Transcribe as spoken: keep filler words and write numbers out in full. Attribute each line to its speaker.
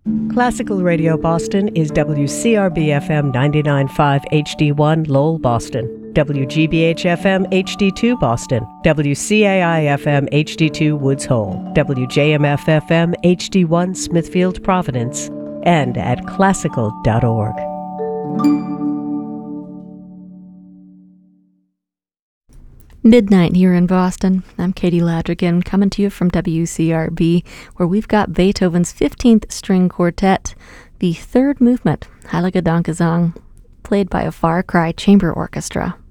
Speaker 1: Classical Radio Boston is W C R B F M ninety-nine point five H D one Lowell, Boston, W G B H F M H D two Boston, W C A I F M H D two Woods Hole, W J M F F M H D one Smithfield, Providence, and at classical dot org.
Speaker 2: Midnight here in Boston. I'm Katie Ladrigan, coming to you from W C R B, where we've got Beethoven's fifteenth String Quartet, the third movement, Heilige Danke Gesang, played by a Far Cry Chamber Orchestra.